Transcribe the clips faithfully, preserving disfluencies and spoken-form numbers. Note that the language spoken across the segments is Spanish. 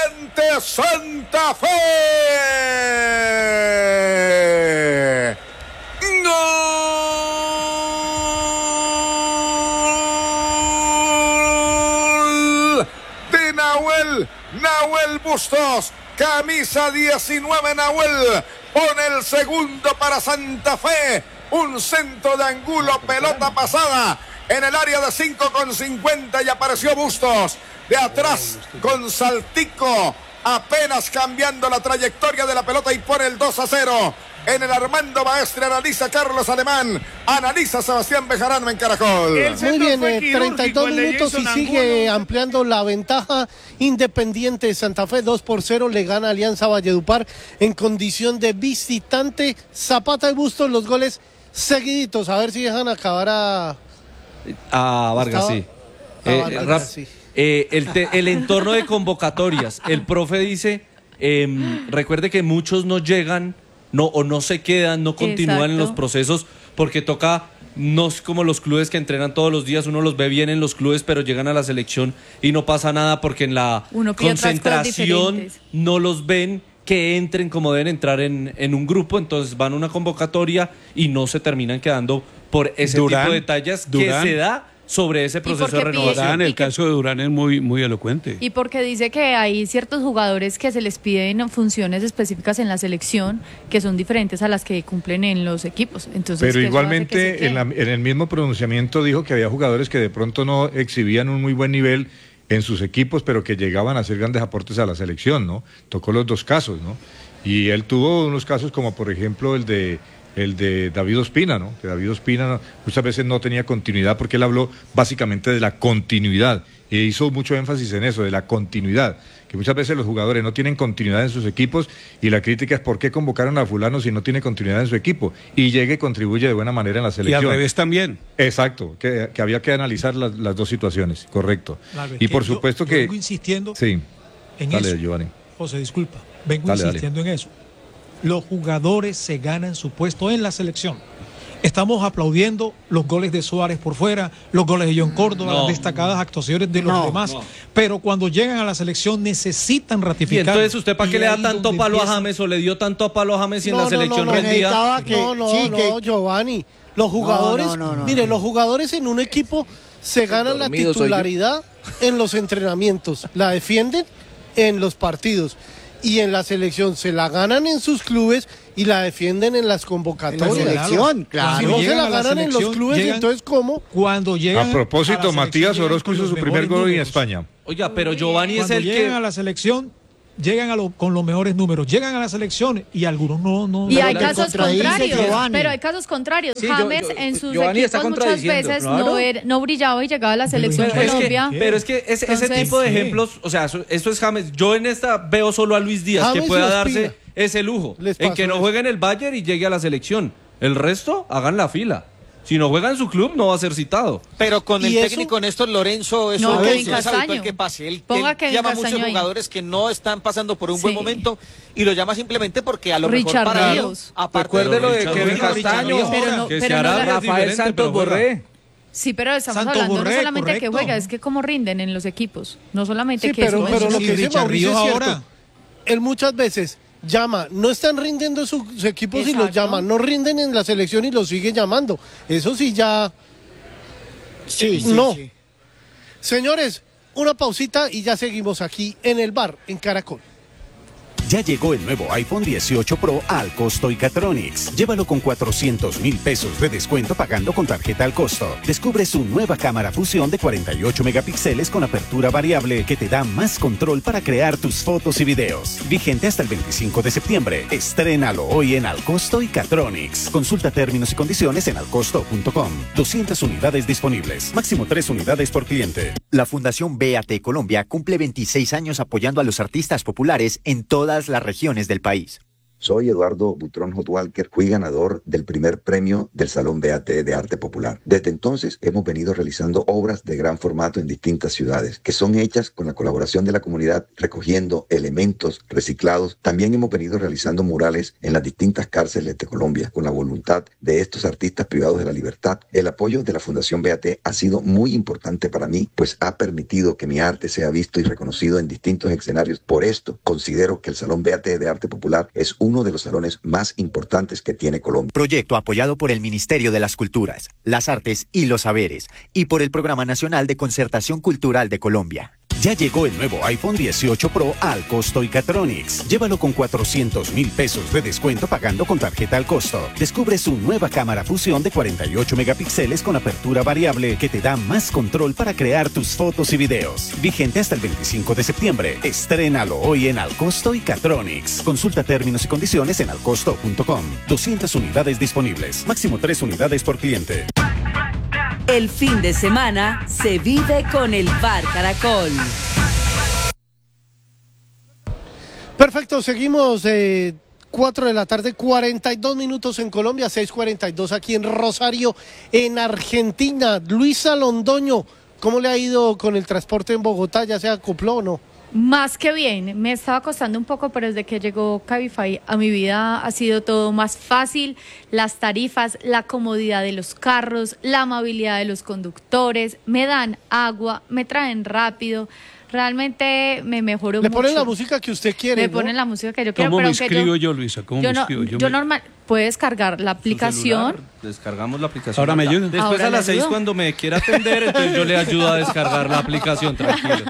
ante Santa Fe. ¡Gol de Nahuel! Nahuel Bustos, camisa diecinueve, Nahuel pone el segundo para Santa Fe. Un centro de Angulo, pelota pasada en el área de cinco con cincuenta y apareció Bustos de atrás con saltico, apenas cambiando la trayectoria de la pelota y pone el dos a cero. En el Armando Maestre analiza Carlos Alemán, analiza Sebastián Bejarano en Caracol. Muy bien, eh, treinta y dos minutos y sigue ampliando la ventaja. Independiente de Santa Fe, dos por cero, le gana Alianza Valledupar en condición de visitante. Zapata y Bustos, los goles seguiditos, a ver si dejan acabar a... A Vargas, Estaba... sí. A Eh, Vargas, Rap, sí. eh, el, te, el entorno de convocatorias. El profe dice, eh, recuerde que muchos no llegan no o no se quedan, no continúan Exacto. en los procesos porque toca, no es como los clubes que entrenan todos los días, uno los ve bien en los clubes, pero llegan a la selección y no pasa nada porque en la concentración no los ven que entren como deben entrar en, en un grupo, entonces van a una convocatoria y no se terminan quedando por ese Durán, tipo de detalles Durán. que se da sobre ese proceso de renovación. Durán, el caso de Durán es muy, muy elocuente. Y porque dice que hay ciertos jugadores que se les piden funciones específicas en la selección que son diferentes a las que cumplen en los equipos. Entonces, pero igualmente en, la, en el mismo pronunciamiento dijo que había jugadores que de pronto no exhibían un muy buen nivel en sus equipos, pero que llegaban a hacer grandes aportes a la selección, ¿no? Tocó los dos casos, ¿no? Y él tuvo unos casos como por ejemplo el de el de David Ospina, ¿no? Que David Ospina muchas veces no tenía continuidad porque él habló básicamente de la continuidad e hizo mucho énfasis en eso, de la continuidad, que muchas veces los jugadores no tienen continuidad en sus equipos y la crítica es ¿por qué convocaron a fulano si no tiene continuidad en su equipo? Y llega y contribuye de buena manera en la selección. Y al revés también. Exacto, que, que había que analizar las, las dos situaciones, correcto. Claro, y por supuesto yo, que... Yo vengo insistiendo sí. en dale, eso. Giovanni. José, disculpa, vengo dale, insistiendo dale. en eso. Los jugadores se ganan su puesto en la selección. Estamos aplaudiendo los goles de Suárez por fuera, los goles de John Córdoba, no, las destacadas actuaciones de los no, demás, no. pero cuando llegan a la selección necesitan ratificar. Y entonces, ¿usted para qué le da tanto palo empieza... a James o le dio tanto palo a James y no, en la selección no, no, rendía? Que, no, no, sí, no, que... Giovanni. Los jugadores, no, no, no, mire, no. los jugadores en un equipo se ganan la titularidad en los entrenamientos, la defienden en los partidos. Y en la selección se la ganan en sus clubes y la defienden en las convocatorias. En la selección, claro. Si no se la ganan en los clubes, llegan, entonces ¿cómo? Cuando llegan a propósito, a Matías Orozco hizo su primer gol en España. Oiga, pero Giovanni cuando es el llegan que... a la selección, llegan a lo, con los mejores números, llegan a la selección y algunos no... no y no, hay no, casos contrarios, Giovanni. pero hay casos contrarios. Sí, James yo, yo, en sus Giovanni equipos muchas veces claro. no, er, no brillaba y llegaba a la selección pero Colombia. Es que, pero es que ese, Entonces, ese tipo de ¿qué? ejemplos, o sea, eso, eso es James. Yo en esta veo solo a Luis Díaz James que pueda darse ese lujo en que no eso. juegue en el Bayern y llegue a la selección. El resto, hagan la fila. Si no juega en su club, no va a ser citado. Pero con el eso? técnico Néstor Lorenzo, eso No, es, Kevin es habitual Castaño. que pase. Él, Ponga él Kevin llama a Castaño muchos ahí. jugadores que no están pasando por un Sí. buen momento y lo llama simplemente porque a lo Richard mejor para Ríos. él, aparte Recuerde lo de Richard Kevin Ríos. Castaño, Pero no- que pero se no hará la- Rafael diferente, Santos pero juega. Borré. Sí, pero estamos Santos hablando Borré, no solamente correcto. que juega, es que cómo rinden en los equipos. No solamente Sí, que pero, eso- pero lo Y que dice Richard Mauricio Ríos es cierto. ahora. Él muchas veces llama, no están rindiendo sus, sus equipos y los Exacto. llama, no rinden en la selección y los sigue llamando. Eso sí ya... sí, sí, no. sí. Señores, una pausita y ya seguimos aquí en el bar, en Caracol. Ya llegó el nuevo iPhone dieciocho Pro al costo Icatronics. Llévalo con cuatrocientos mil pesos de descuento pagando con tarjeta al costo. Descubre su nueva cámara fusión de cuarenta y ocho megapíxeles con apertura variable que te da más control para crear tus fotos y videos. Vigente hasta el veinticinco de septiembre. Estrénalo hoy en Al Costo Icatronics. Consulta términos y condiciones en alcosto punto com. doscientas unidades disponibles. Máximo tres unidades por cliente. La Fundación B A T Colombia cumple veintiséis años apoyando a los artistas populares en todas las regiones del país. Soy Eduardo Butrón Hotwalker, fui ganador del primer premio del Salón B A T de Arte Popular. Desde entonces hemos venido realizando obras de gran formato en distintas ciudades, que son hechas con la colaboración de la comunidad, recogiendo elementos reciclados. También hemos venido realizando murales en las distintas cárceles de Colombia, con la voluntad de estos artistas privados de la libertad. El apoyo de la Fundación B A T ha sido muy importante para mí, pues ha permitido que mi arte sea visto y reconocido en distintos escenarios. Por esto, considero que el Salón B A T de Arte Popular es un uno de los salones más importantes que tiene Colombia. Proyecto apoyado por el Ministerio de las Culturas, las Artes y los Saberes y por el Programa Nacional de Concertación Cultural de Colombia. Ya llegó el nuevo iPhone dieciocho Pro al costo Icatronics. Llévalo con cuatrocientos mil pesos de descuento pagando con tarjeta al costo. Descubre su nueva cámara fusión de cuarenta y ocho megapíxeles con apertura variable que te da más control para crear tus fotos y videos. Vigente hasta el veinticinco de septiembre. Estrénalo hoy en Alcosto Icatronics. Consulta términos y condiciones en alcosto punto com. doscientas unidades disponibles. Máximo tres unidades por cliente. El fin de semana se vive con el Bar Caracol. Perfecto, seguimos eh, cuatro de la tarde, cuarenta y dos minutos en Colombia, seis cuarenta y dos aquí en Rosario, en Argentina. Luisa Londoño, ¿cómo le ha ido con el transporte en Bogotá? ¿Ya se acopló o no? Más que bien, me estaba costando un poco, pero desde que llegó Cabify a mi vida ha sido todo más fácil. Las tarifas, la comodidad de los carros, la amabilidad de los conductores, me dan agua, me traen rápido. Realmente me mejoró mucho. Le ponen la música que usted quiere, Me ¿no? ponen la música que yo quiero. ¿Cómo pero me escribo yo, yo, Luisa? ¿Cómo yo me no, escribo? Yo, yo me... normal, puede descargar la aplicación. Celular, descargamos la aplicación. Ahora me ayuda. Después Ahora a las seis ayudo. cuando me quiera atender, entonces yo le ayudo a descargar la aplicación, tranquilo.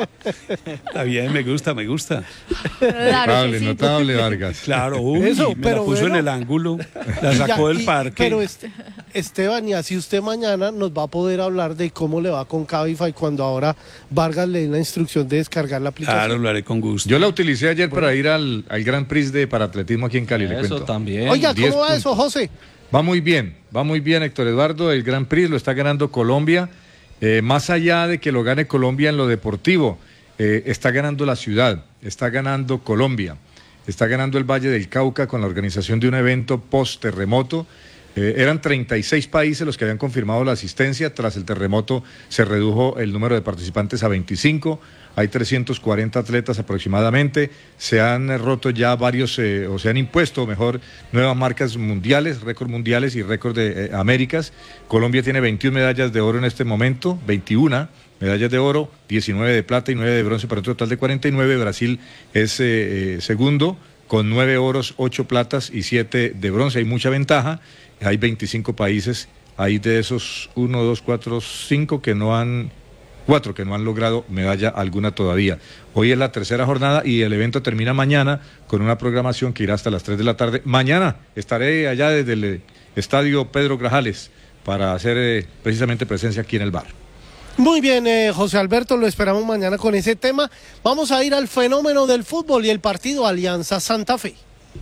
Está bien, me gusta, me gusta. Claro notable, que sí. notable, Vargas. Claro, uy, Eso, me pero la puso bueno. en el ángulo, la sacó Ya, del y- parque. Pero este, Esteban, y así usted mañana nos va a poder hablar de cómo le va con Cabify cuando ahora Vargas le dé la instrucción de descargar la aplicación. Claro, lo haré con gusto. Yo la utilicé ayer para ir al, al Gran Prix de paratletismo aquí en Cali, le Eso cuento. también. Oiga, diez ¿cómo va puntos. eso, José? Va muy bien, va muy bien, Héctor Eduardo. El Gran Prix lo está ganando Colombia. Eh, más allá de que lo gane Colombia en lo deportivo, eh, está ganando la ciudad, está ganando Colombia, está ganando el Valle del Cauca con la organización de un evento post-terremoto. Eh, eran treinta y seis países los que habían confirmado la asistencia. Tras el terremoto se redujo el número de participantes a veinticinco. Hay trescientos cuarenta atletas aproximadamente. Se han eh, roto ya varios, eh, o se han impuesto, mejor, nuevas marcas mundiales, récords mundiales y récords de eh, Américas. Colombia tiene veintiuna medallas de oro en este momento, veintiuna medallas de oro, diecinueve de plata y nueve de bronce, para un total de cuarenta y nueve. Brasil es eh, eh, segundo, con nueve oros, ocho platas y siete de bronce. Hay mucha ventaja. Hay veinticinco países, hay de esos uno, dos, cuatro, cinco que no han, cuatro que no han logrado medalla alguna todavía. Hoy es la tercera jornada y el evento termina mañana con una programación que irá hasta las tres de la tarde. Mañana estaré allá desde el eh, estadio Pedro Grajales para hacer eh, precisamente presencia aquí en el bar. Muy bien, eh, José Alberto, lo esperamos mañana con ese tema. Vamos a ir al fenómeno del fútbol y el partido Alianza Santa Fe.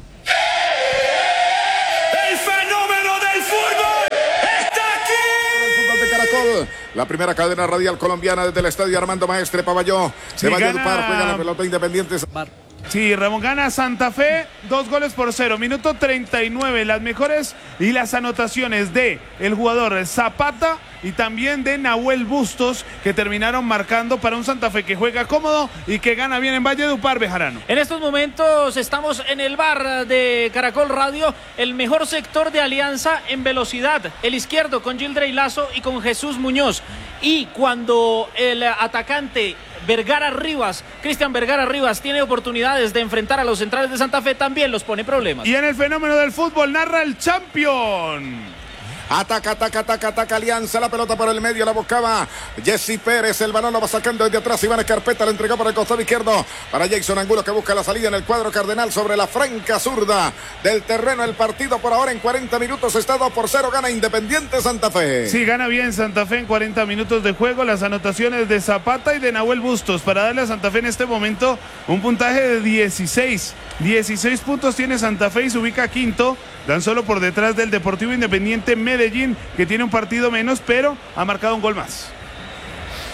La primera cadena radial colombiana desde el estadio Armando Maestre Paballó. Se va a gana- Valledupar, juega la pelota Independiente. Sí, Ramón gana Santa Fe, dos goles por cero, minuto treinta y nueve, las mejores y las anotaciones de el jugador Zapata y también de Nahuel Bustos, que terminaron marcando para un Santa Fe que juega cómodo y que gana bien en Valledupar, Bejarano. En estos momentos estamos en el bar de Caracol Radio, el mejor sector de Alianza en velocidad, el izquierdo con Gildrey Lazo y con Jesús Muñoz. Y cuando el atacante Vergara Rivas, Cristian Vergara Rivas, tiene oportunidades de enfrentar a los centrales de Santa Fe, también los pone problemas. Y en el fenómeno del fútbol narra el Champion. Ataca, ataca, ataca, ataca Alianza, la pelota por el medio, la buscaba Jesse Pérez, el balón lo va sacando desde atrás, Iván Escarpeta, le entregó por el costado izquierdo para Jason Angulo, que busca la salida en el cuadro cardenal sobre la franca zurda del terreno. El partido por ahora en cuarenta minutos está dos por cero, gana Independiente Santa Fe. Sí, gana bien Santa Fe en cuarenta minutos de juego, las anotaciones de Zapata y de Nahuel Bustos para darle a Santa Fe en este momento un puntaje de dieciséis. dieciséis puntos tiene Santa Fe y se ubica quinto, tan solo por detrás del Deportivo Independiente Medellín, que tiene un partido menos, pero ha marcado un gol más.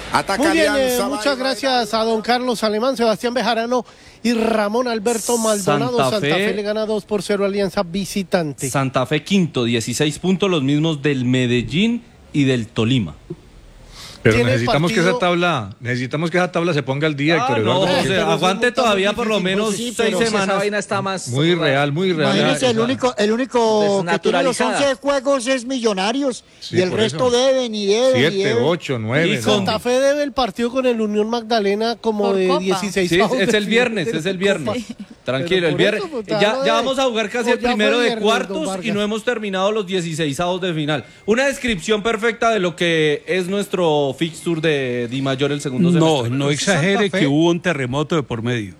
Ataca Muy bien, Alianza. eh, muchas gracias a don Carlos Alemán, Sebastián Bejarano y Ramón Alberto Maldonado. Santa Santa Fe, Fe le gana dos por cero Alianza visitante. Santa Fe quinto, dieciséis puntos, los mismos del Medellín y del Tolima. Pero necesitamos partido... que esa tabla, necesitamos que esa tabla se ponga al día, ah, Héctor no, Eduardo. o sea, aguante todavía por lo menos sí, seis semanas. Esa vaina está más muy real, muy real. Imagínese, el único, el único que tiene los once juegos es Millonarios, sí, y el resto eso. deben y deben. Siete, y deben. ocho, nueve. Y Santa no. Fe debe el partido con el Unión Magdalena como por de Copa. dieciséis. Sí, es, es el viernes, es el viernes. Sí. Tranquilo, el viernes. Eso, ya, ya vamos a jugar casi el primero de cuartos y no hemos terminado los dieciseisavos de final. Una descripción perfecta de lo que es nuestro fixture de Di Mayor el segundo semestre. No, no exagere que hubo un terremoto de por medio.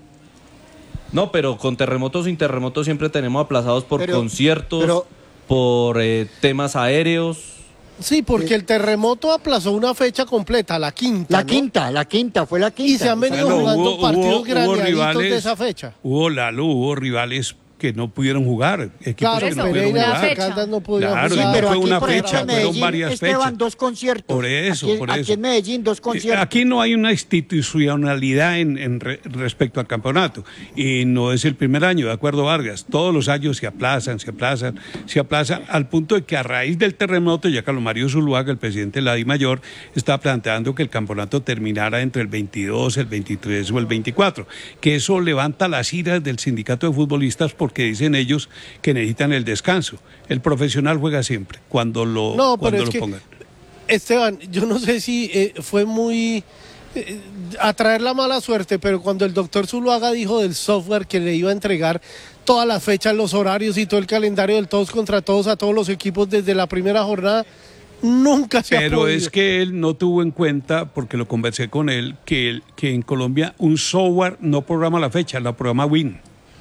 No, pero con terremotos sin terremotos siempre tenemos aplazados por pero, conciertos, pero, por eh, temas aéreos. Sí, porque el terremoto aplazó una fecha completa, la quinta. La ¿no? quinta, la quinta, fue la quinta. Y se han venido bueno, jugando hubo, partidos hubo, graniaditos hubo rivales, de esa fecha. Hubo Lalo, hubo rivales que no pudieron jugar. Equipos claro, que no pudieron jugar. No pudieron claro, jugar. no pero fue aquí, una por fecha, ejemplo, Medellín, fueron varias Esteban, fechas. dos conciertos. Por eso, aquí, por eso. Aquí en Medellín, dos conciertos. Aquí no hay una institucionalidad en, en re, respecto al campeonato. Y no es el primer año, de acuerdo, Vargas. Todos los años se aplazan, se aplazan, se aplazan, al punto de que a raíz del terremoto, ya Carlos Mario Zuluaga, el presidente de la Di Mayor, está planteando que el campeonato terminara entre el veintidós, el veintitrés o el veinticuatro. Que eso levanta las iras del sindicato de futbolistas porque dicen ellos que necesitan el descanso. El profesional juega siempre, cuando lo, no, cuando pero lo es que, pongan. Esteban, yo no sé si eh, fue muy eh, atraer la mala suerte, pero cuando el doctor Zuluaga dijo del software que le iba a entregar todas las fechas, los horarios y todo el calendario del todos contra todos a todos los equipos desde la primera jornada, nunca se Pero ha podido. es que él no tuvo en cuenta, porque lo conversé con él, que, él, que en Colombia un software no programa la fecha, la programa Win.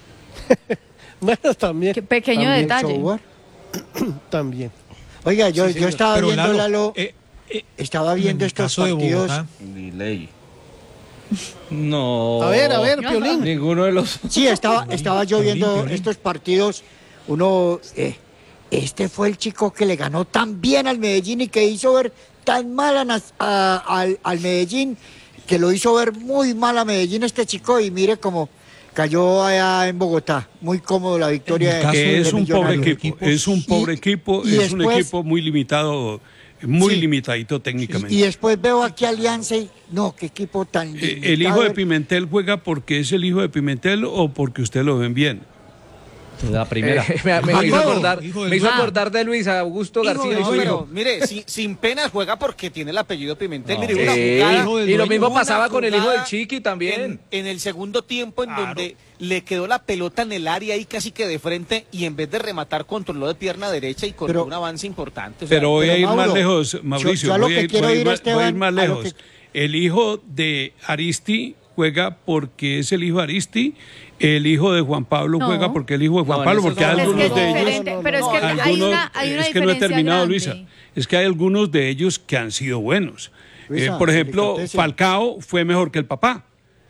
Bueno, también. Qué pequeño también detalle. Software. También. Oiga, yo, sí, yo estaba Pero viendo, Lalo, Lalo, eh, eh, estaba viendo estos partidos. Bogotá, delay. No. A ver, a ver, Piolín. Ninguno de los. Sí, estaba, estaba yo viendo Piolín, Piolín. estos partidos. Uno, eh, este fue el chico que le ganó tan bien al Medellín y que hizo ver tan mal a, a, al, al Medellín, que lo hizo ver muy mal a Medellín este chico, y mire cómo cayó allá en Bogotá. Muy cómodo la victoria. De, de es un pobre equipo, equipos. es un pobre y, equipo, y es después, un equipo muy limitado, muy sí, limitadito técnicamente. Y, y después veo aquí Alianza y no, qué equipo tan eh, ¿El hijo de Pimentel juega porque es el hijo de Pimentel o porque usted lo ven bien? La primera. Eh, me, me, me hizo acordar, me hizo acordar de Luis Augusto García. No, pero, mire, si, sin penas juega porque tiene el apellido Pimentel. No. Mire, una Sí, jugada, y lo mismo pasaba una con el hijo del jugada Chiqui también. En, en el segundo tiempo, en Claro. donde le quedó la pelota en el área ahí casi que de frente, y en vez de rematar, controló de pierna derecha y con un avance importante. O sea, Pero voy a ir Mauro, más lejos, Mauricio. yo- yo a lo voy, a que ir, quiero voy a ir ir, más- voy a ir Esteban, más a lo lejos. El hijo de Aristi juega porque es el hijo de Aristi. El hijo de Juan Pablo No. juega porque es el hijo de Juan No, Pablo, eso porque no. hay Es que algunos es de ellos. diferente, pero es que hay algunos- una- hay una es que no he diferencia terminado, grande. Luisa. Es que hay algunos de ellos que han sido buenos. Luisa, Eh, por ejemplo, delicatese. Falcao fue mejor que el papá.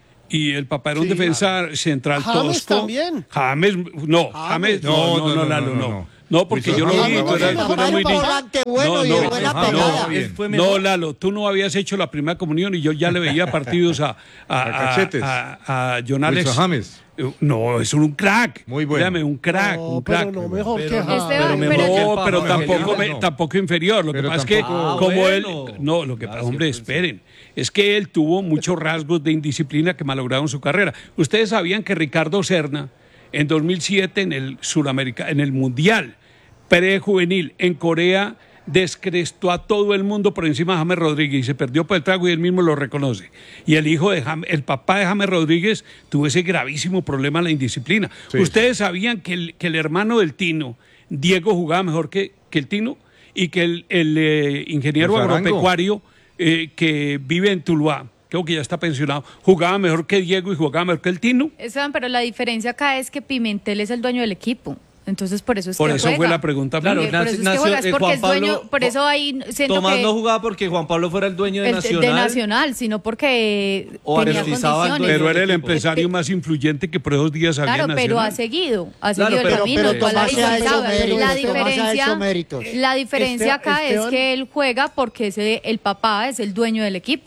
Y el papá era un Sí. defensa central James tosco. también. James, no, James, no, no, no, Lalo, no. No, porque yo lo vi, tú eras, tú eras muy niño. bueno y de buena pegada. No, no, Lalo, tú no habías hecho la primera comunión y yo ya le veía partidos a, a, A Cachetes. a, a John Alex. Wilson James. No, es un crack. Muy bueno. Dígame, un crack, No, un pero crack. no mejor Pero que no, James. Esteban, pero pero- mejor que el No, Papa, pero no, tampoco, no. me- tampoco inferior. Lo que Pero pasa es que tampoco- Ah, como bueno. él, no, lo que pasa, Gracias, hombre, pues. esperen, es que él tuvo muchos rasgos de indisciplina que malograron su carrera. Ustedes sabían que Ricardo Serna, en dos mil siete, en el Suramérica, en el Mundial prejuvenil en Corea, descrestó a todo el mundo por encima de James Rodríguez y se perdió por el trago y él mismo lo reconoce. Y el hijo de James, el papá de James Rodríguez tuvo ese gravísimo problema en la indisciplina. Sí. Ustedes sabían que el, que el hermano del Tino, Diego, jugaba mejor que, que el Tino y que el, el eh, ingeniero El Zarango. agropecuario eh, que vive en Tuluá, creo que ya está pensionado, jugaba mejor que Diego y jugaba mejor que el Tino. Esteban, pero la diferencia acá es que Pimentel es el dueño del equipo. Entonces, por eso es Por que eso juega. fue la pregunta. Claro, Eh, por eso es que nació- juega, es eh, porque Juan es dueño, Pablo- por eso ahí siento Tomás que no jugaba porque Juan Pablo fuera el dueño de el- Nacional. de Nacional, sino porque O tenía artistizaba al condiciones. Pero era el equipo. empresario más influyente que por esos días había Claro, pero Nacional. ha seguido, ha Claro, seguido pero- el camino. pero ¿Cuál Tomás la ha hecho diferencia? méritos, La Tomás ha hecho diferencia, méritos. la diferencia Este- acá Esteban- es que él juega porque ese, el papá es el dueño del equipo.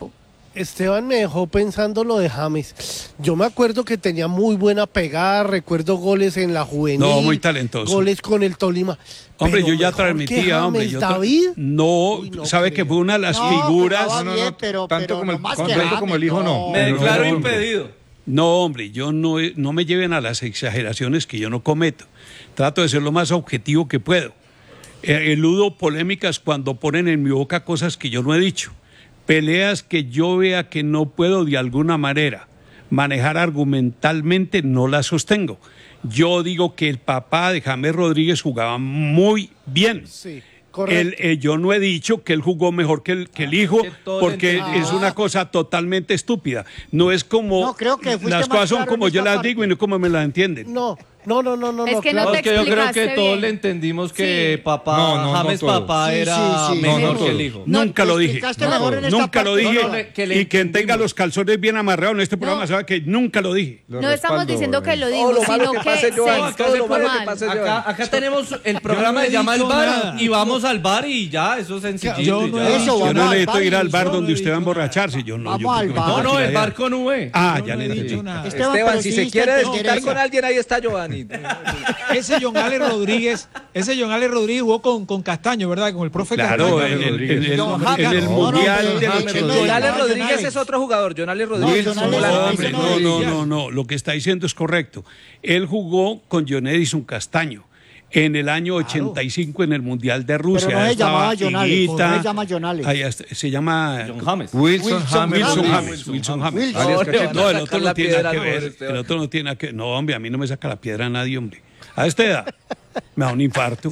Esteban me dejó pensando lo de James. Yo me acuerdo que tenía muy buena pegada, recuerdo goles en la juvenil. No, muy talentoso. Goles con el Tolima. Hombre, yo ya transmitía, hombre. Yo David. No, Uy, no sabe creo. que fue una de las no, figuras. No, no, no, pero, tanto pero como, el, no tanto como el hijo, no. Me declaro impedido. No, hombre, yo no, no me lleven a las exageraciones que yo no cometo. Trato de ser lo más objetivo que puedo. Eh, eludo polémicas cuando ponen en mi boca cosas que yo no he dicho. Peleas que yo vea que no puedo de alguna manera manejar argumentalmente, no las sostengo. Yo digo que el papá de James Rodríguez jugaba muy bien. Sí. Él, eh, yo no he dicho que él jugó mejor que el, que el hijo, porque ah. es una cosa totalmente estúpida. No es como no, creo que las cosas son como yo las parte. digo y no como me las entienden. No, no, no, no, no. Es que claro. no te Porque yo creo que bien. todos le entendimos que sí. papá, no, no, James no papá sí, era sí, sí. mejor no, no, que el hijo. No, nunca lo dije. No, nunca lo dije. No, no, que le y quien tenga los calzones bien amarrados en este programa no. sabe que nunca lo dije. Lo no respaldo, estamos diciendo que lo digo, todo lo sino malo que, que pase yo, se acá, todo lo malo que pase yo. Acá, acá tenemos el programa no se llama El dicho Bar nada. y vamos al bar y ya, eso es sencillito. Yo y no ya. he Eso, dicho Yo no vamos al necesito bar ir al y bar yo donde no usted va a he dicho emborracharse. Yo no. Vamos yo al creo que bar. No, no, el tranquilidad. bar con V. Ah, Yo ya no le he entendí. dicho nada. Esteban, Esteban, pero si sí se viste quiere que desquitar interesa. con alguien, ahí está Giovanni. Ese John Ale Rodríguez, ese John Ale Rodríguez jugó con, con Castaño, ¿verdad? Con el profe Claro, Castaño. en el, en el- No, en James, el no, Mundial no, de no, los no, ochenta. Jonales no, Rodríguez Jonales. es otro jugador. Jonales Rodríguez. Jonales- No, eso hombre, no no, no, decía. no, no, lo que está diciendo es correcto. Él jugó con John Edison Castaño en el año ochenta y cinco en el Mundial de Rusia. Pero no se Estaba llamaba Jonales, Higuita, no se llama Jonales. ahí está- se llama John James. Wilson, Wilson James. Wilson James. James. Wilson James. Wilson. Alias No, le van Cachete. a No, el sacar otro la no tiene nada piedra que al ver. pobre Esteban. El otro no tiene nada que ver. No, hombre, a mí no me saca la piedra a nadie, hombre. A esta edad me da un infarto.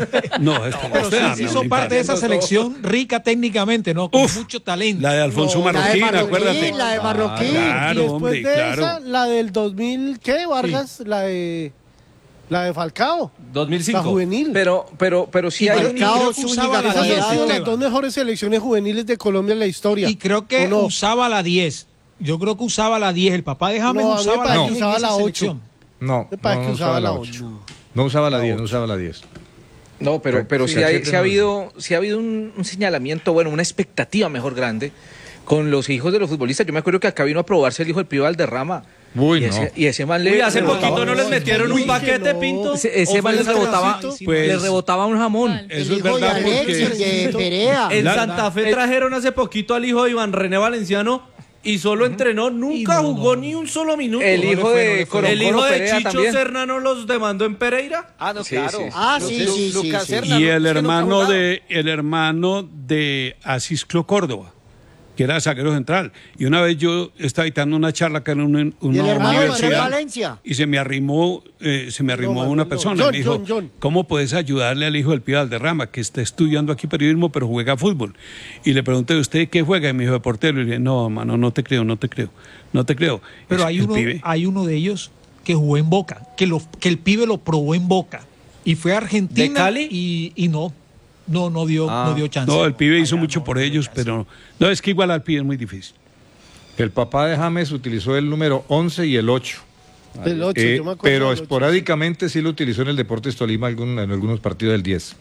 No, esto no, Pero a esta edad sí, me sí da un hizo parte de infarto. esa selección rica técnicamente, ¿no? Con Uf, mucho talento. La de Alfonso La de Marroquín, Marroquín, acuérdate. la de Marroquín. Claro, y después hombre, de claro. esa, la del dos mil, ¿qué, Vargas? La de la de Falcao. dos mil cinco. La juvenil. Pero, pero, pero sí Y hay creo- un... y creo Falcao, que Zúñiga, usaba la Esas diez, han sido las Esteban. dos mejores selecciones juveniles de Colombia en la historia. Y creo que ¿O no? usaba la diez. Yo creo que usaba la diez. El papá de James No, a mí me usaba la parece diez. que en usaba esa la ocho. selección. No, Me parece no, que no usaba la ocho. ocho. No usaba la diez, no usaba la diez. No, pero, pero sí, Sí, hay, Cachete sí ha no. habido, sí ha habido un, un señalamiento, bueno, una expectativa mejor grande con los hijos de los futbolistas. Yo me acuerdo que acá vino a probarse el hijo del Pío Valderrama. Uy, y, no. ese, y ese man le Uy, hace rebotaba- poquito no les metieron un Uy, paquete, no. Pinto. Ese, ese man les rebotaba, Pues- les rebotaba un jamón. El Eso es hijo de verdad Alexis, porque... de Perea. En La- Santa Fe trajeron hace poquito al hijo de Iván René Valenciano y solo entrenó, nunca no, jugó no. ni un solo minuto. El No le hijo fue, no de le fue. El hijo Coroncoro de Perea Chicho también. Serna no los demandó en Pereira. Ah, no, Sí, claro. sí. Ah, sí, Lu- sí, sí, Lucas sí. Serna, Y ¿no? el Es que nunca ha hermano jugado. de el hermano de Asisclo Córdoba, que era zaguero central. Y una vez yo estaba dictando una charla acá en una, Y una el hermano de Manuel universidad Valencia. y se me arrimó, eh, se me arrimó No, una no. persona John, y me dijo, John, John. ¿cómo puedes ayudarle al hijo del Pío Valderrama que está estudiando aquí periodismo pero juega fútbol? Y le pregunté, ¿usted qué juega? Y me dijo, de portero. Y le dije, no, hermano, no te creo, no te creo, no te creo. Pero Es hay el uno, pibe. hay uno de ellos que jugó en Boca, que, lo, que el pibe lo probó en Boca. Y fue a Argentina. ¿De Cali? Y, y no, no, no dio, Ah. no dio chance. No, el pibe hizo Allá mucho no, por no dio ellos, chance. pero no, es que igual al pibe es muy difícil. El papá de James utilizó el número once y el ocho. El ocho, Eh, yo me acuerdo pero del ocho. esporádicamente sí lo utilizó en el Deportes Tolima algún- en algunos partidos del diez.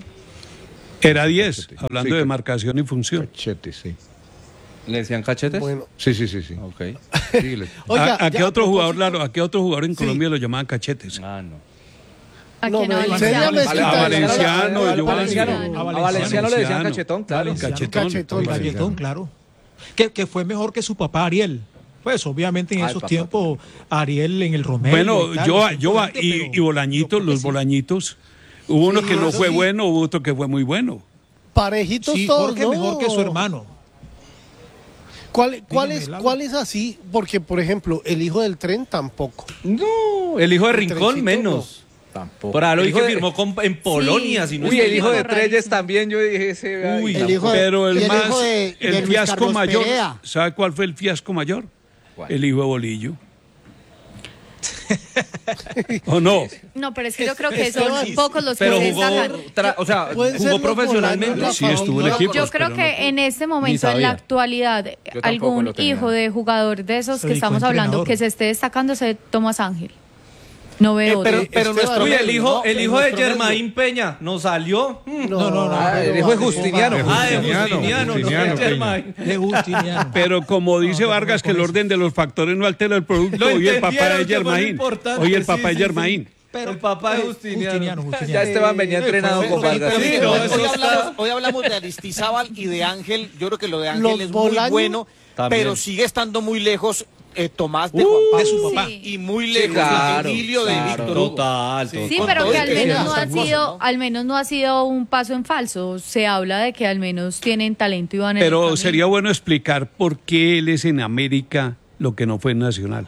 Era diez, Cachete. hablando Sí, de ca- marcación y función. Cachete, sí. ¿Le decían cachetes? Bueno, Sí, sí, sí, sí. Ok. Sí, le- oiga, ¿A, a qué ya, otro a jugador, propósito- Lalo, a qué otro jugador en Sí. Colombia lo llamaban cachetes? Ah, no. ¿A No, quién me- habla? enséñame A esta- A Valenciano, a yo Valenciano, Valenciano. a Valenciano le decían cachetón, claro. Valenciano, Cachetón. Cachetón, Valenciano. Galletón, claro. Que, que fue mejor que su papá Ariel. Pues obviamente en Ah, el esos papá. tiempos Ariel en el Romero. Bueno, y tal, yo, fue yo fuerte, y, pero y Bolañitos, yo creo que los sí. Bolañitos. Hubo uno que no eso fue sí. bueno, hubo otro que fue muy bueno. parejitos Sí, todos, Jorge ¿no? mejor que su hermano. ¿Cuál, cuál, Dígame, es, Lalo. ¿Cuál es así? Porque, por ejemplo, el hijo del tren tampoco. No, el hijo de El Rincón trencito, menos. Tampoco. Por ahí lo El vi que hijo de- firmó con- en Polonia, si no Uy, estoy el hijo mal. de rarísimo. Treyes también, yo dije ese. ay, Uy, El hijo de- pero y el el más, hijo de- de el Luis fiasco Carlos mayor, Perea. ¿sabe cuál fue el fiasco mayor? ¿Cuál? El hijo de Bolillo. ¿O no? No, pero es que yo creo que Esteban, son pocos los que Pero se jugó, sacan. tra- o sea, Pueden ser jugó los profesionalmente. volantes, Sí, estuvo en No, equipos. Yo creo pero que no- en este momento, en sabía. la actualidad, tampoco algún lo tenía. hijo de jugador de esos Se que dedicó estamos a hablando entrenador. que se esté destacando es Tomás Ángel. No veo. Eh, pero, pero nuestro Uy, el hijo, no, el hijo de Germain Peña no salió. No, no, no. no ah, el hijo de Justiniano. Ah, de Justiniano, Justiniano, no de Germain. De Justiniano. Pero como dice no, Vargas, que el orden de los factores no altera el producto, hoy el papá de Germain. Hoy el papá de Germain. Pero el papá de Justiniano. Justiniano, Justiniano. Ya Esteban venía entrenado con Vargas. Sí, no, hoy, hablamos, hoy hablamos de Aristizábal y de Ángel. Yo creo que lo de Ángel Los es muy bueno, también. Pero sigue estando muy lejos. Eh, Tomás de Juan Pablo, uh, su papá, sí. Y muy lejos sí, claro, de Emilio claro, de Víctor Hugo. Total, sí, sí, pero que al menos no ha sido, ¿no? al menos no ha sido un paso en falso. Se habla de que al menos tienen talento y van en Pero el sería bueno explicar por qué él es en América lo que no fue en Nacional.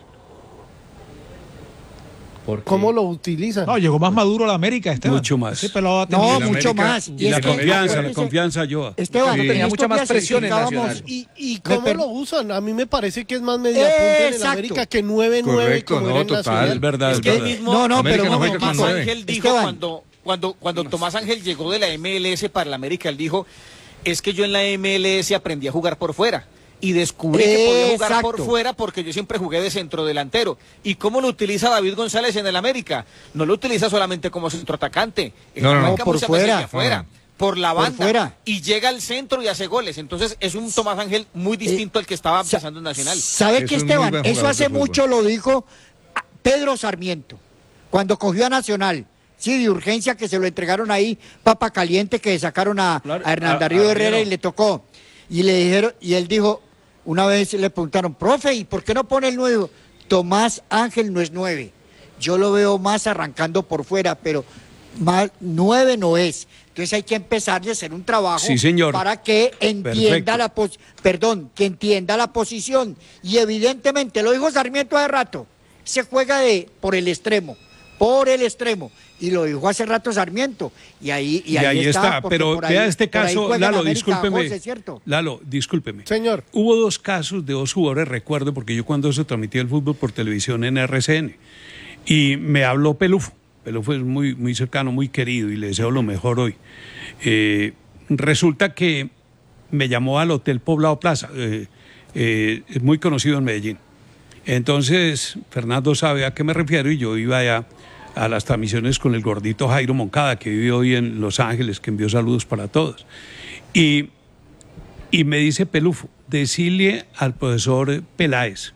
¿Cómo lo utilizan? No, llegó más maduro a la América, Esteban. Mucho más. Sí, no, mucho América, más. Y, y la confianza, la confianza yo. Esteban, sí. tenía mucha más presión en Nacional. ¿Y, y cómo per... lo usan? A mí me parece que es más media punta en el América que nueve nueve como no, era en total, Nacional. Es verdad, es es que verdad. Mismo, no, no, América pero no no, Tomás Ángel dijo Esteban. cuando, cuando, cuando Tomás Ángel llegó de la M L S para la América, él dijo, es que yo en la M L S aprendí a jugar por fuera. Y descubrí que podía jugar Exacto. por fuera porque yo siempre jugué de centrodelantero. ¿Y cómo lo utiliza David González en el América? No lo utiliza solamente como centroatacante. No, no, no, por fuera. fuera. Por la banda. Por fuera. Y llega al centro y hace goles. Entonces es un Tomás Ángel muy distinto eh, al que estaba empezando en Nacional. ¿Sabe qué, Esteban? Eso hace mucho lo dijo Pedro Sarmiento cuando cogió a Nacional. Sí, de urgencia, que se lo entregaron ahí, papa caliente, que sacaron a, a Hernán Darío Herrera y le tocó. Y le dijeron, y él dijo, una vez le preguntaron, profe, ¿y por qué no pone el nueve? Tomás Ángel no es nueve. Yo lo veo más arrancando por fuera, pero más nueve no es. Entonces hay que empezar a hacer un trabajo sí, señor. para que entienda la pos perdón, que entienda la posición. Y evidentemente, lo dijo Sarmiento hace rato, se juega de por el extremo, por el extremo. Y lo dijo hace rato Sarmiento. Y ahí, y y ahí, ahí está. está pero vea este caso, Lalo, América, discúlpeme. José, ¿cierto? Lalo, discúlpeme. Señor. Hubo dos casos de dos jugadores, recuerdo, porque yo cuando se transmitía el fútbol por televisión en R C N, y me habló Pelufo. Pelufo es muy, muy cercano, muy querido, y le deseo lo mejor hoy. Eh, resulta que me llamó al Hotel Poblado Plaza, eh, eh, es muy conocido en Medellín. Entonces, Fernando sabe a qué me refiero, y yo iba allá a las transmisiones con el gordito Jairo Moncada, que vive hoy en Los Ángeles, que envió saludos para todos. Y, y me dice Pelufo, decirle al profesor Peláez,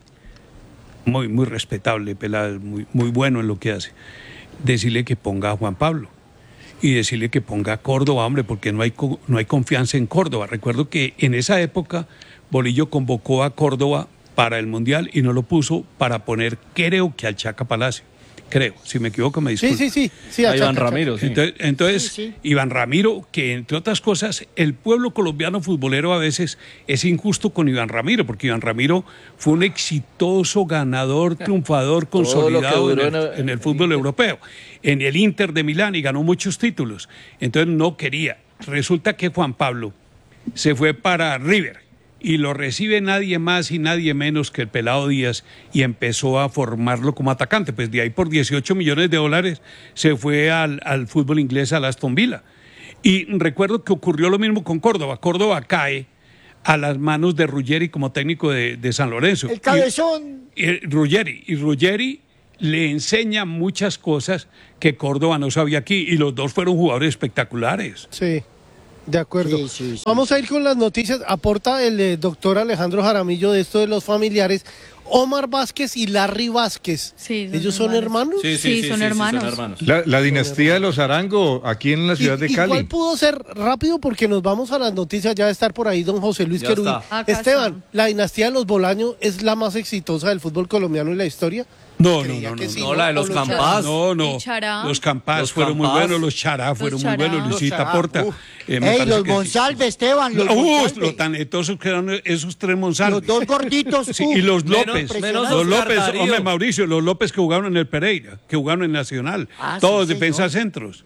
muy, muy respetable Peláez, muy, muy bueno en lo que hace, decirle que ponga a Juan Pablo y decirle que ponga a Córdoba, hombre, porque no hay, no hay confianza en Córdoba. Recuerdo que en esa época Bolillo convocó a Córdoba para el Mundial y no lo puso para poner, creo que al Chaca Palacio. Creo, si me equivoco me disculpo. Sí, sí, sí. sí a Iván Ramiro. Sí. Entonces, entonces sí, sí. Iván Ramiro, que entre otras cosas, el pueblo colombiano futbolero a veces es injusto con Iván Ramiro, porque Iván Ramiro fue un exitoso ganador, triunfador, consolidado en el, en el fútbol europeo, en el Inter de Milán, y ganó muchos títulos. Entonces no quería. Resulta que Juan Pablo se fue para River, y lo recibe nadie más y nadie menos que el Pelado Díaz, y empezó a formarlo como atacante. Pues de ahí por dieciocho millones de dólares se fue al, al fútbol inglés, al Aston Villa. Y recuerdo que ocurrió lo mismo con Córdoba. Córdoba cae a las manos de Ruggeri como técnico de, de San Lorenzo. El cabezón. Y, y Ruggeri, y Ruggeri le enseña muchas cosas que Córdoba no sabía aquí, y los dos fueron jugadores espectaculares. Sí. De acuerdo. Sí, sí, sí. Vamos a ir con las noticias. Aporta el eh, doctor Alejandro Jaramillo de esto de los familiares. Omar Vázquez y Larry Vázquez. Sí, son ¿Ellos son hermanos? Sí, sí, sí, sí, son, sí, hermanos. sí son hermanos. La, la dinastía de los Arango, aquí en la ciudad de Cali. Igual pudo ser rápido porque nos vamos a las noticias. Ya va a estar por ahí don José Luis Ya Querubín. está. Esteban, Acá ¿la dinastía de los Bolaños es la más exitosa del fútbol colombiano en la historia? No, no, Creía no, que no, sí, no, la de los Campás. No, no. Y Chará. Los Campás Los fueron Campás. muy buenos, los Chará fueron muy Chará. buenos, Luisita Los Chará, Porta. uf. Eh, me Ey, parece los que sí. Monsalve, Esteban, los Uh, Monsalve. lo talentosos que eran esos tres Monsalve. Los dos gorditos. Sí, uf, y los Menos- López, menos los Oscar López, Darío. hombre Mauricio, los López que jugaron en el Pereira, que jugaron en Nacional, Ah, todos sí, defensas señor. centros.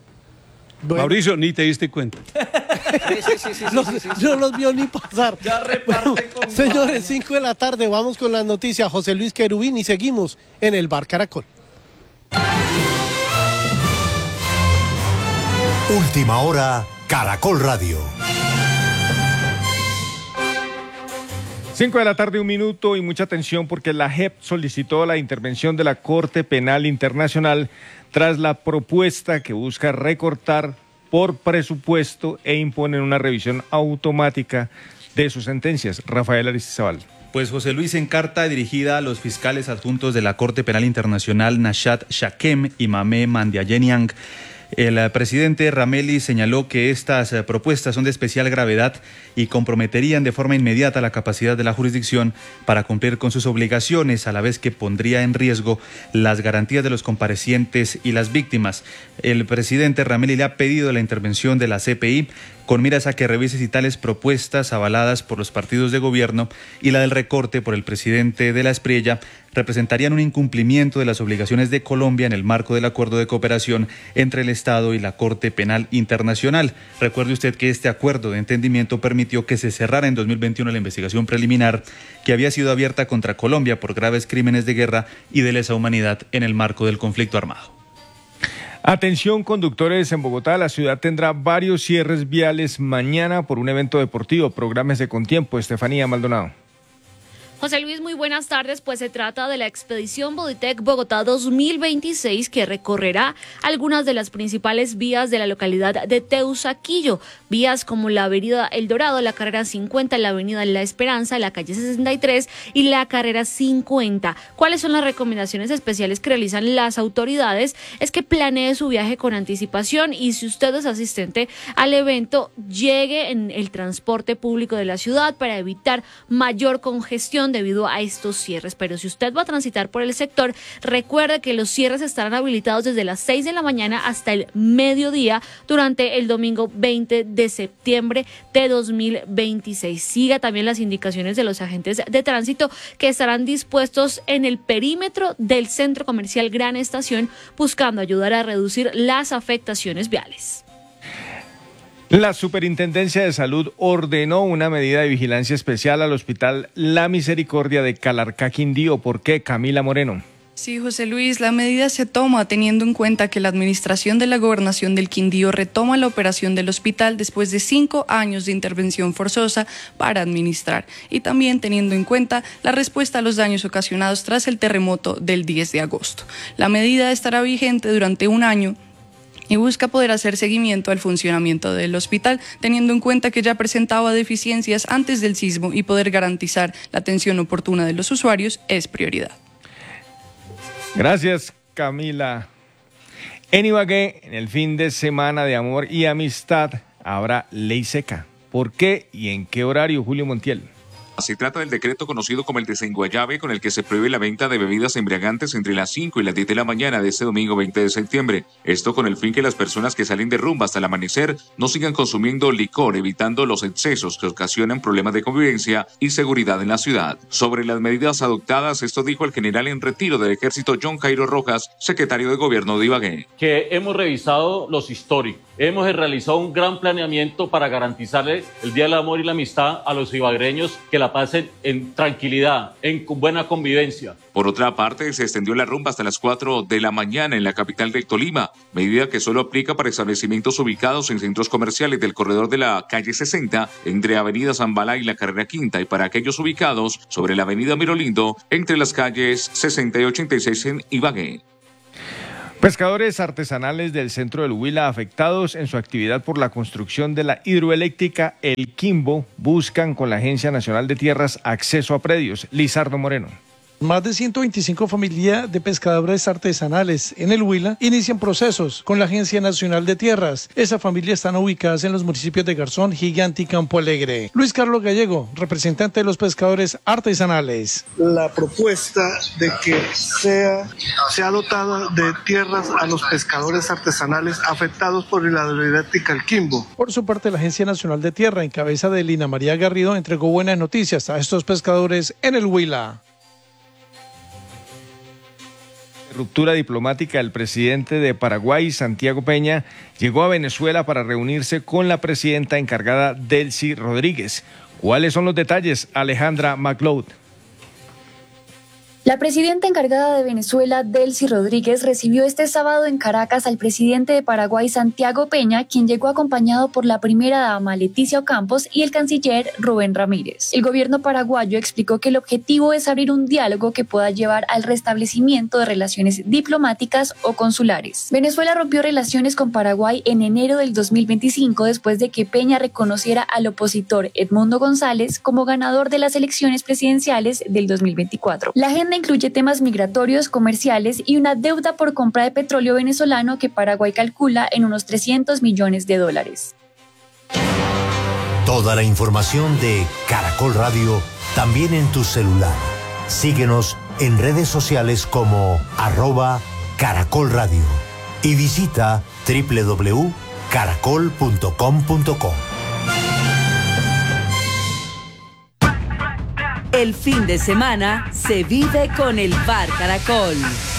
Bueno. Mauricio, ni te diste cuenta. Sí, sí, sí, sí, Los- sí, sí, sí. No los vio ni pasar. Ya reparte con Señores, cinco de la tarde, vamos con las noticias. José Luis Querubín y seguimos en el Bar Caracol. Última hora, Caracol Radio. Cinco de la tarde, un minuto, y mucha atención porque la J E P solicitó la intervención de la Corte Penal Internacional tras la propuesta que busca recortar por presupuesto e imponer una revisión automática de sus sentencias. Rafael Aristizábal. Pues José Luis, en carta dirigida a los fiscales adjuntos de la Corte Penal Internacional, Nashat Shakem y Mamé Mandiayeniang, el presidente Rameli señaló que estas propuestas son de especial gravedad y comprometerían de forma inmediata la capacidad de la jurisdicción para cumplir con sus obligaciones, a la vez que pondría en riesgo las garantías de los comparecientes y las víctimas. El presidente Rameli le ha pedido la intervención de la C P I con miras a que revise si tales propuestas avaladas por los partidos de gobierno y la del recorte por el presidente de la Espriella representarían un incumplimiento de las obligaciones de Colombia en el marco del acuerdo de cooperación entre el Estado y la Corte Penal Internacional. Recuerde usted que este acuerdo de entendimiento permitió que se cerrara en dos mil veintiuno la investigación preliminar que había sido abierta contra Colombia por graves crímenes de guerra y de lesa humanidad en el marco del conflicto armado. Atención, conductores, en Bogotá la ciudad tendrá varios cierres viales mañana por un evento deportivo. Prográmese con tiempo. Estefanía Maldonado. José Luis, muy buenas tardes. Pues se trata de la expedición Boditec Bogotá dos mil veintiséis, que recorrerá algunas de las principales vías de la localidad de Teusaquillo. Vías como la avenida El Dorado, la carrera cincuenta, la avenida La Esperanza, la calle sesenta y tres y la carrera cincuenta. ¿Cuáles son las recomendaciones especiales que realizan las autoridades? Es que planee su viaje con anticipación y si usted es asistente al evento, llegue en el transporte público de la ciudad para evitar mayor congestión debido a estos cierres. Pero si usted va a transitar por el sector, recuerde que los cierres estarán habilitados desde las seis de la mañana hasta el mediodía durante el domingo veinte de septiembre de dos mil veintiséis. Siga también las indicaciones de los agentes de tránsito que estarán dispuestos en el perímetro del centro comercial Gran Estación, buscando ayudar a reducir las afectaciones viales. La Superintendencia de Salud ordenó una medida de vigilancia especial al Hospital La Misericordia de Calarcá, Quindío. ¿Por qué? Camila Moreno. Sí, José Luis, la medida se toma teniendo en cuenta que la administración de la Gobernación del Quindío retoma la operación del hospital después de cinco años de intervención forzosa para administrar y también teniendo en cuenta la respuesta a los daños ocasionados tras el terremoto del diez de agosto. La medida estará vigente durante un año y busca poder hacer seguimiento al funcionamiento del hospital, teniendo en cuenta que ya presentaba deficiencias antes del sismo y poder garantizar la atención oportuna de los usuarios es prioridad. Gracias, Camila. En Ibagué, en el fin de semana de amor y amistad, habrá ley seca. ¿Por qué y en qué horario, Julio Montiel? Se trata del decreto conocido como el desenguayabe, con el que se prohíbe la venta de bebidas embriagantes entre las cinco y las diez de la mañana de este domingo veinte de septiembre. Esto con el fin que las personas que salen de rumba hasta el amanecer no sigan consumiendo licor, evitando los excesos que ocasionan problemas de convivencia y seguridad en la ciudad. Sobre las medidas adoptadas, esto dijo el general en retiro del Ejército John Jairo Rojas, secretario de Gobierno de Ibagué. Que hemos revisado los históricos. Hemos realizado un gran planeamiento para garantizarle el Día del Amor y la Amistad a los ibaguereños, que la pasen en tranquilidad, en buena convivencia. Por otra parte, se extendió la rumba hasta las cuatro de la mañana en la capital del Tolima, medida que solo aplica para establecimientos ubicados en centros comerciales del corredor de la calle sesenta, entre Avenida Zambalá y la Carrera Quinta, y para aquellos ubicados sobre la Avenida Mirolindo, entre las calles sesenta y ochenta y seis en Ibagué. Pescadores artesanales del centro del Huila afectados en su actividad por la construcción de la hidroeléctrica El Quimbo buscan con la Agencia Nacional de Tierras acceso a predios. Lizardo Moreno. Más de ciento veinticinco familias de pescadores artesanales en el Huila inician procesos con la Agencia Nacional de Tierras. Esas familias están ubicadas en los municipios de Garzón, Gigante y Campo Alegre. Luis Carlos Gallego, representante de los pescadores artesanales. La propuesta de que sea, sea dotada de tierras a los pescadores artesanales afectados por la hidroeléctrica El Quimbo. Por su parte, la Agencia Nacional de Tierra, en cabeza de Lina María Garrido, entregó buenas noticias a estos pescadores en el Huila. Ruptura diplomática. El presidente de Paraguay, Santiago Peña, llegó a Venezuela para reunirse con la presidenta encargada, Delcy Rodríguez. ¿Cuáles son los detalles? Alejandra McLeod. La presidenta encargada de Venezuela, Delcy Rodríguez, recibió este sábado en Caracas al presidente de Paraguay, Santiago Peña, quien llegó acompañado por la primera dama, Leticia Ocampos, y el canciller Rubén Ramírez. El gobierno paraguayo explicó que el objetivo es abrir un diálogo que pueda llevar al restablecimiento de relaciones diplomáticas o consulares. Venezuela rompió relaciones con Paraguay en enero del dos mil veinticinco después de que Peña reconociera al opositor Edmundo González como ganador de las elecciones presidenciales del dos mil veinticuatro. La agenda incluye temas migratorios, comerciales y una deuda por compra de petróleo venezolano que Paraguay calcula en unos trescientos millones de dólares. Toda la información de Caracol Radio también en tu celular. Síguenos en redes sociales como arroba Caracol Radio y visita doble u doble u doble u punto caracol punto com punto co. El fin de semana se vive con el Bar Caracol.